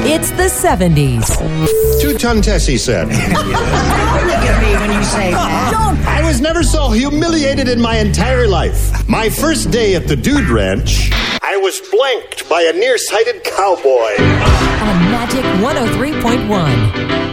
It's the 70s. Two-ton Tessie said. Look at me when you say that. I was never so humiliated in my entire life. My first day at the Dude Ranch, I was blanked by a nearsighted cowboy. On Magic 103.1.